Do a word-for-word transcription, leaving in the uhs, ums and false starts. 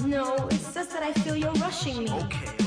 No, it's just that I feel you're rushing me. Okay.